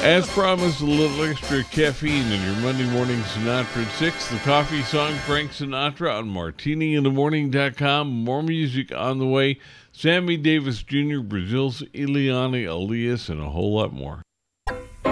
As promised, a little extra caffeine in your Monday morning Sinatra at 6. The coffee song, Frank Sinatra on martiniinthemorning.com. More music on the way. Sammy Davis Jr., Brazil's Eliane Elias, and a whole lot more.